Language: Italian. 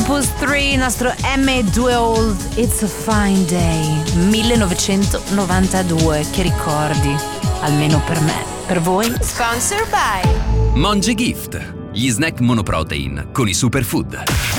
Opus 3, il nostro M2 Old, It's a Fine Day, 1992, che ricordi, almeno per me, per voi? Sponsor by Monge Gift, gli snack monoprotein con i superfood.